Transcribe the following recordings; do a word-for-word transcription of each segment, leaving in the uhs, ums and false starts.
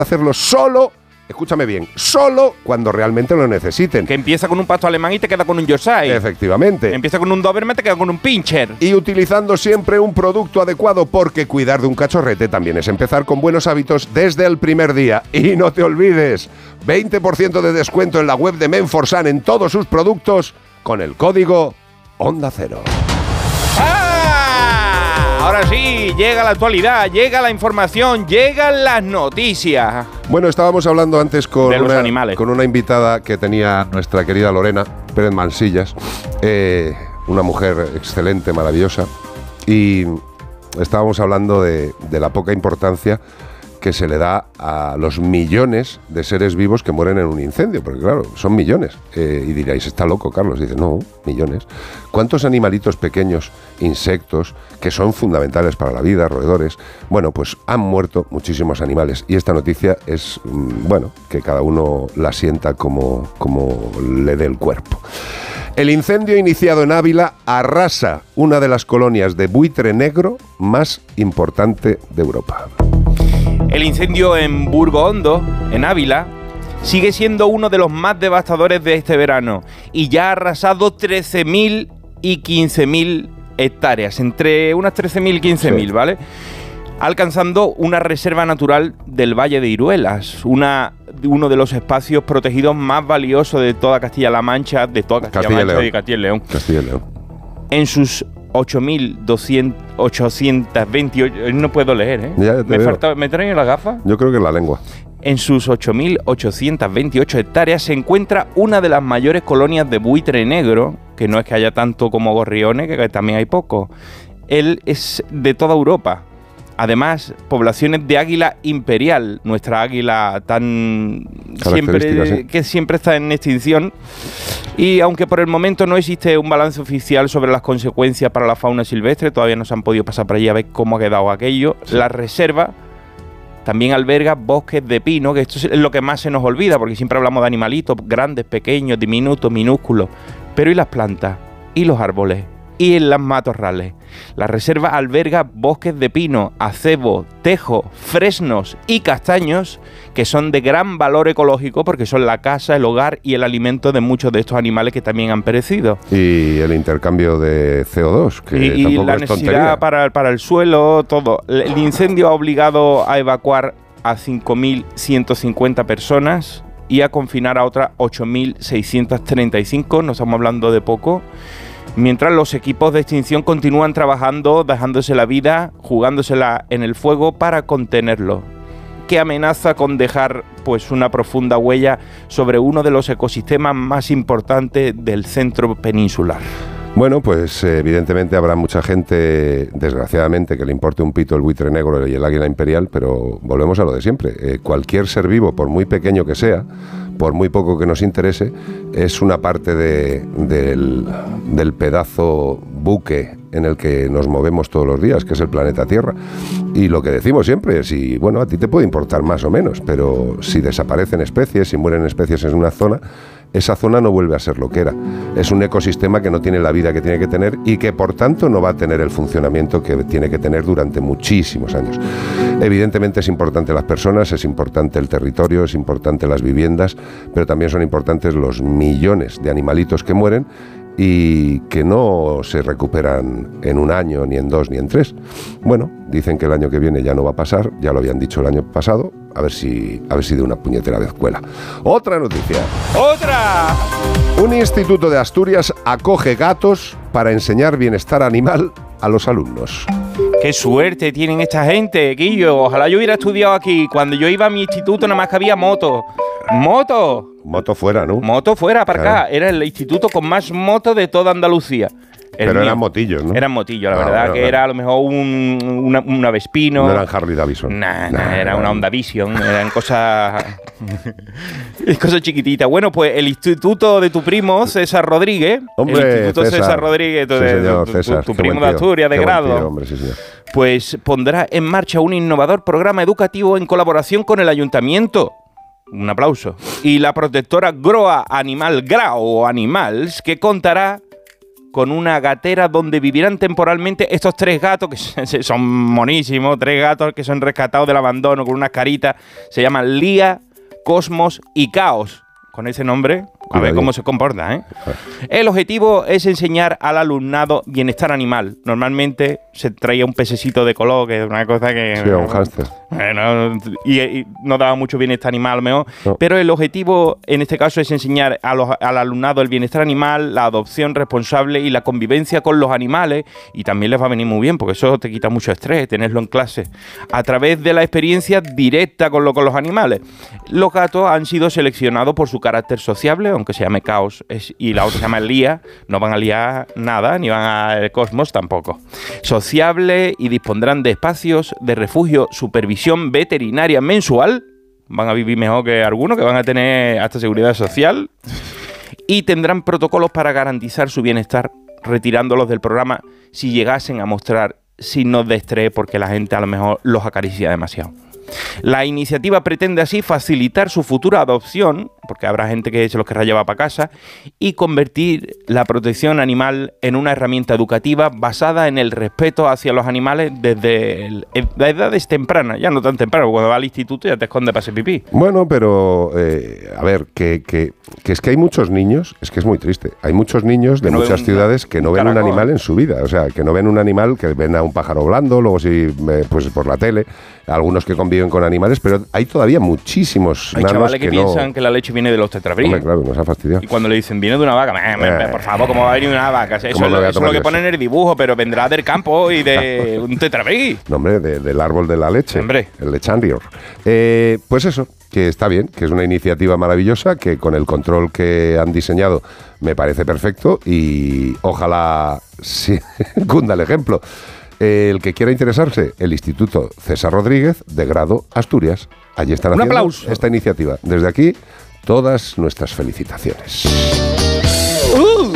hacerlo solo, escúchame bien, solo cuando realmente lo necesiten. Que empieza con un pasto alemán y te queda con un Yorkshire. Efectivamente. Empieza con un Doberman y te queda con un Pinscher. Y utilizando siempre un producto adecuado, porque cuidar de un cachorrete también es empezar con buenos hábitos desde el primer día. Y no te olvides, veinte por ciento de descuento en la web de Menforsan en todos sus productos con el código Onda Cero. Ahora sí, llega la actualidad, llega la información, llegan las noticias. Bueno, estábamos hablando antes con, de los una, animales. con una invitada que tenía nuestra querida Lorena Pérez Mansillas, eh, una mujer excelente, maravillosa, y estábamos hablando de, de la poca importancia que se le da a los millones de seres vivos que mueren en un incendio, porque claro, son millones. Eh, y diréis, está loco, Carlos. Dice, no, millones. ¿Cuántos animalitos pequeños, insectos, que son fundamentales para la vida, roedores? Bueno, pues han muerto muchísimos animales. Y esta noticia es, bueno, que cada uno la sienta como, como le dé el cuerpo. El incendio iniciado en Ávila arrasa una de las colonias de buitre negro más importante de Europa. El incendio en Burgo Hondo, en Ávila, sigue siendo uno de los más devastadores de este verano y ya ha arrasado trece mil y quince mil hectáreas, entre unas trece mil y quince mil, sí. ¿Vale? Alcanzando una reserva natural del Valle de Iruelas, una, uno de los espacios protegidos más valiosos de toda Castilla-La Mancha, de toda Castilla-La Mancha y de Castilla y León. Castilla y León. En sus ocho mil ochocientos veintiocho, no puedo leer, ¿eh? Ya, me, falta, ¿Me traen las gafas? Yo creo que es la lengua. En sus ocho mil ochocientos veintiocho hectáreas se encuentra una de las mayores colonias de buitre negro, que no es que haya tanto como gorriones, que también hay poco. Él es de toda Europa. Además, poblaciones de águila imperial, nuestra águila tan siempre ¿sí? que siempre está en extinción. Y aunque por el momento no existe un balance oficial sobre las consecuencias para la fauna silvestre, todavía no se han podido pasar por allí a ver cómo ha quedado aquello. Sí. La reserva también alberga bosques de pino, que esto es lo que más se nos olvida, porque siempre hablamos de animalitos grandes, pequeños, diminutos, minúsculos. Pero ¿y las plantas? ¿Y los árboles? Y en las matorrales. La reserva alberga bosques de pino, acebo, tejo, fresnos y castaños que son de gran valor ecológico porque son la casa, el hogar y el alimento de muchos de estos animales que también han perecido. Y el intercambio de C O dos, que y, tampoco y la es necesidad tontería. para, para el suelo, todo. El incendio ha obligado a evacuar a cinco mil ciento cincuenta personas y a confinar a otras ocho mil seiscientos treinta y cinco, no estamos hablando de poco. Mientras los equipos de extinción continúan trabajando, dejándose la vida, jugándosela en el fuego para contenerlo, que amenaza con dejar pues una profunda huella sobre uno de los ecosistemas más importantes del centro peninsular. Bueno, pues evidentemente habrá mucha gente, desgraciadamente, que le importe un pito el buitre negro y el águila imperial, pero volvemos a lo de siempre. Eh, cualquier ser vivo, por muy pequeño que sea, por muy poco que nos interese, es una parte de, del, del pedazo buque en el que nos movemos todos los días, que es el planeta Tierra. Y lo que decimos siempre es, y bueno, a ti te puede importar más o menos, pero si desaparecen especies, si mueren especies en una zona, esa zona no vuelve a ser lo que era. Es un ecosistema que no tiene la vida que tiene que tener y que por tanto no va a tener el funcionamiento que tiene que tener durante muchísimos años. Evidentemente es importante las personas, es importante el territorio, es importante las viviendas, pero también son importantes los millones de animalitos que mueren y que no se recuperan en un año, ni en dos, ni en tres. Bueno, dicen que el año que viene ya no va a pasar, ya lo habían dicho el año pasado, a ver si, a ver si de una puñetera vez cuela. Otra noticia. ¡Otra! Un instituto de Asturias acoge gatos para enseñar bienestar animal a los alumnos. ¡Qué suerte tienen esta gente, Guillo! Ojalá yo hubiera estudiado aquí. Cuando yo iba a mi instituto nada más que había moto. ¡Moto! Moto fuera, ¿no? Moto fuera, para claro. Acá. Era el instituto con más motos de toda Andalucía. El Pero mío. eran motillos, ¿no? Eran motillos, la ah, verdad, bueno, que bueno. era a lo mejor un, una, una Vespino. No eran Harley Davidson. Nah, nah, nah, era nah. una Honda Vision, eran cosas... cosas chiquititas. Bueno, pues el instituto de tu primo, César Rodríguez. Hombre, el instituto César, César Rodríguez, tu, sí, señor, tu, César, tu, tu primo de Asturias, de grado. Tío, hombre, sí, señor. Pues pondrá en marcha un innovador programa educativo en colaboración con el ayuntamiento. Un aplauso. Y la protectora Groa Animal, Grao Animals, que contará con una gatera donde vivirán temporalmente estos tres gatos, que son monísimos, tres gatos que son rescatados del abandono con unas caritas, se llaman Lía, Cosmos y Caos. Con ese nombre, a ver cómo se comporta, ¿eh? El objetivo es enseñar al alumnado bienestar animal. Normalmente se traía un pececito de color, que es una cosa que... Sí, un hámster. Bueno, y, y no daba mucho bienestar animal, a lo mejor. No. Pero el objetivo, en este caso, es enseñar a los, al alumnado el bienestar animal, la adopción responsable y la convivencia con los animales. Y también les va a venir muy bien, porque eso te quita mucho estrés, tenerlo en clase. A través de la experiencia directa con, lo, con los animales. Los gatos han sido seleccionados por su carácter sociable, aunque se llame Caos es, y la otra se llama Lía, no van a liar nada, ni van al Cosmos tampoco. Sociable y dispondrán de espacios de refugio, supervisión veterinaria mensual, van a vivir mejor que algunos, que van a tener hasta seguridad social, y tendrán protocolos para garantizar su bienestar, retirándolos del programa si llegasen a mostrar signos de estrés porque la gente a lo mejor los acaricia demasiado. La iniciativa pretende así facilitar su futura adopción, porque habrá gente que se los querrá llevar para casa, y convertir la protección animal en una herramienta educativa basada en el respeto hacia los animales desde el, la edades tempranas, ya no tan temprano, cuando va al instituto ya te esconde para hacer pipí. Bueno, pero eh, a ver, que, que, que es que hay muchos niños, es que es muy triste, hay muchos niños de no muchas un, ciudades que no un ven caracol. un animal en su vida, o sea, que no ven un animal, que ven a un pájaro volando, luego sí, eh, pues por la tele, algunos que conviven con animales, pero hay todavía muchísimos Hay nanos chavales que, que piensan no... que la leche viene de los tetrabric. Hombre, claro, nos ha fastidiado. Y cuando le dicen, viene de una vaca, me, me, me, por favor, ¿cómo va a venir de una vaca? Eso, es ¿Cómo lo, me voy a eso es tomar lo que yo ponen en el dibujo, pero vendrá del campo y de un tetrabric. No, hombre, de, del árbol de la leche. Hombre. El lechandior. Eh, pues eso, que está bien, que es una iniciativa maravillosa, que con el control que han diseñado me parece perfecto y ojalá sí, cunda el ejemplo. El que quiera interesarse, el Instituto César Rodríguez de Grado Asturias. Allí están Un haciendo aplauso. esta iniciativa. Desde aquí, todas nuestras felicitaciones. Uh.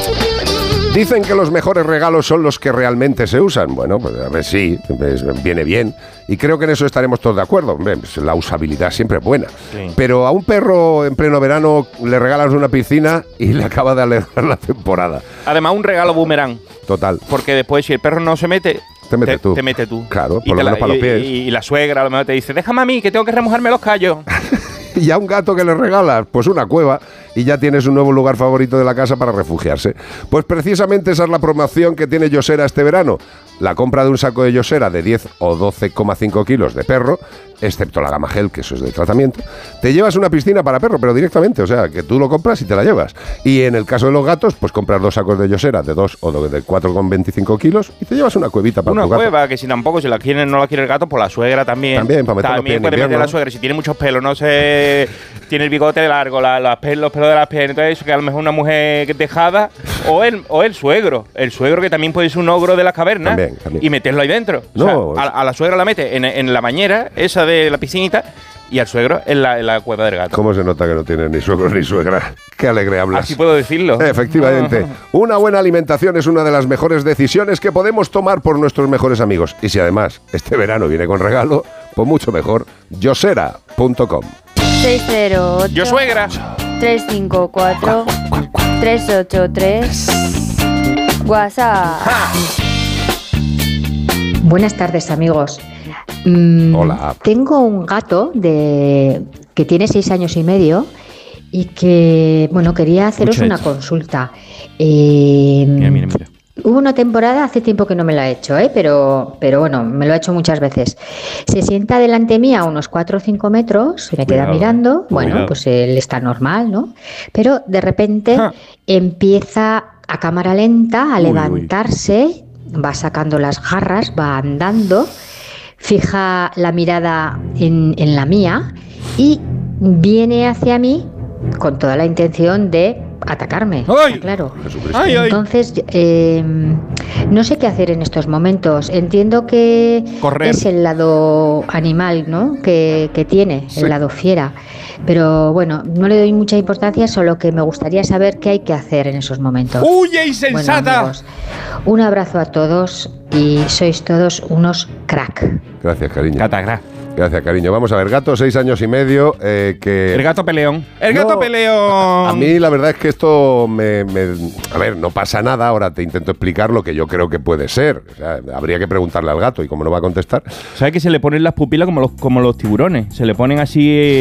Dicen que los mejores regalos son los que realmente se usan. Bueno, pues a ver, sí, pues, viene bien. Y creo que en eso estaremos todos de acuerdo. Hombre, pues, la usabilidad siempre es buena. Sí. Pero a un perro en pleno verano le regalas una piscina y le acaba de alegrar la temporada. Además, un regalo boomerang. Total. Porque después, si el perro no se mete, Te metes tú. Te mete tú. Claro, por y lo te menos la, para los y, pies. Y, y la suegra a lo mejor te dice, déjame a mí, que tengo que remojarme los callos. Y a un gato que le regalas, pues una cueva, y ya tienes un nuevo lugar favorito de la casa para refugiarse. Pues precisamente esa es la promoción que tiene Yosera este verano. La compra de un saco de Yosera de diez o doce coma cinco kilos de perro, excepto la gama gel, que eso es de tratamiento, te llevas una piscina para perro, pero directamente, o sea, que tú lo compras y te la llevas. Y en el caso de los gatos, pues compras dos sacos de Yosera de dos o de cuatro coma veinticinco kilos y te llevas una cuevita para Una tu gato. cueva, que si tampoco, si la quiere, no la quiere el gato, pues la suegra también. También, para meter los pies También en puede meter invierno. la suegra. Si tiene muchos pelos, no sé, tiene el bigote largo, la, las pel- los pelos de las piernas, entonces eso, que a lo mejor una mujer dejada, o el, o el suegro. El suegro que también puede ser un ogro de las cavernas. También, también. Y meterlo ahí dentro. No, o sea, a, a la suegra la mete en, en la bañera, esa de la piscinita, y al suegro en la, en la cueva del gato. ¿Cómo se nota que no tienes ni suegros ni suegra? Qué alegre hablas. Así puedo decirlo. Efectivamente. Una buena alimentación es una de las mejores decisiones que podemos tomar por nuestros mejores amigos. Y si además este verano viene con regalo, pues mucho mejor. Yosera punto com. seis cero ocho Yo suegra. tres cinco cuatro tres ocho tres WhatsApp. Buenas tardes, amigos. Mm, Hola. Tengo un gato de que tiene seis años y medio y que, bueno, quería haceros Escucha una esto. consulta. Eh, Mira, mira, mira. Hubo una temporada, hace tiempo que no me lo ha hecho, ¿eh? pero, pero bueno, me lo ha hecho muchas veces. Se sienta delante mía a unos cuatro o cinco metros, se me queda Cuidado, mirando, bueno, cuidado. pues él está normal, ¿no? Pero de repente Ja. empieza a cámara lenta a Uy, uy. levantarse, va sacando las garras, va andando, fija la mirada en, en la mía y viene hacia mí con toda la intención de atacarme, ¡Ay! está claro. Jesucristo. Ay, ay. Entonces, eh, no sé qué hacer en estos momentos. Entiendo que Correr. es el lado animal, ¿no? Que, que tiene, Sí. el lado fiera. Pero bueno, no le doy mucha importancia, solo que me gustaría saber qué hay que hacer en esos momentos. ¡Huye, Bueno, insensata! amigos, un abrazo a todos y sois todos unos crack. Gracias, cariño. Catagra. Gracias, cariño. Vamos a ver, gato, seis años y medio, eh, que... El gato peleón. ¡El No, gato peleón! A mí la verdad es que esto me, me... A ver, no pasa nada, ahora te intento explicar lo que yo creo que puede ser. O sea, habría que preguntarle al gato y como no va a contestar... ¿Sabes que se le ponen las pupilas como los, como los tiburones? Se le ponen así